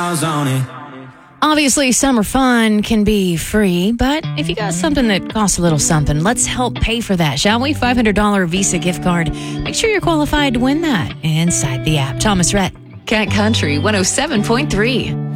stars on it. Obviously, summer fun can be free, but if you got something that costs a little something, let's help pay for that, shall we? $500 Visa gift card. Make sure you're qualified to win that inside the app. Thomas Rhett. Cat Country 107.3.